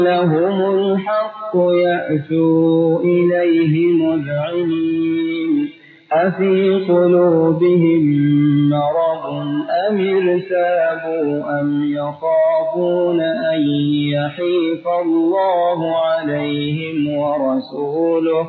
لهم الحق يأتوا إليه مذعنين أفي قلوبهم مرض أم ارتابوا أم يخافون أن يحيف الله عليهم ورسوله